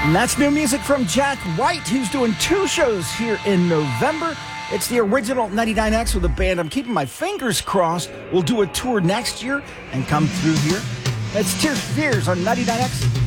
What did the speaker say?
And that's new music from Jack White, who's doing 2 shows here in November. It's the original 99X with a band. I'm keeping my fingers crossed. We'll do a tour next year and come through here. That's Tears for Fears on 99X.